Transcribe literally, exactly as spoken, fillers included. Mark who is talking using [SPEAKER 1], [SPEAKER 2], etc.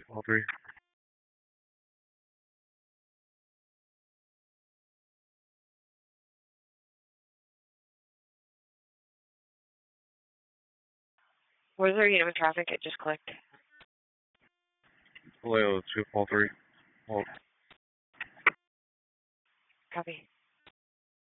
[SPEAKER 1] All three.
[SPEAKER 2] Was there unit of traffic? It just clicked.
[SPEAKER 1] Vallejo two, all three. All
[SPEAKER 2] Copy.